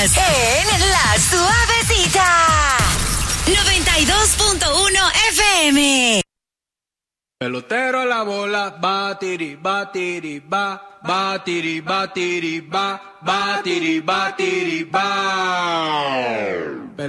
Estás en La Suavecita. 92.1 FM. Pelotero a la bola, batiri, batiri, ba, batiri, batiri, ba, batiri, batiri, ba.